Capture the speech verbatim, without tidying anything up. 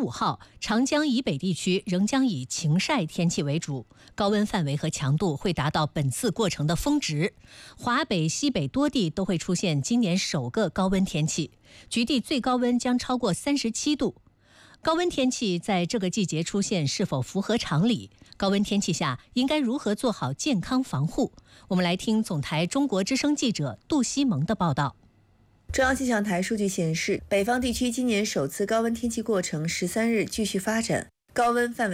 五号，长江以北地区仍将以晴晒天气为主，高温范围和强度会达到本次过程的峰值。华北、西北多地都会出现今年首个高温天气，局地最高温将超过三十七度。高温天气在这个季节出现是否符合常理？高温天气下应该如何做好健康防护？我们来听总台中国之声记者杜西蒙的报道。 中央气象台数据显示，北方地区今年首次高温天气过程十三日继续发展，高温范围